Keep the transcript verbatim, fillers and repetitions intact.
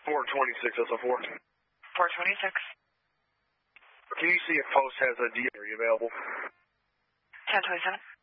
four twenty-six S O four. four twenty-six. Can you see if Post has a D available? ten twenty-seven.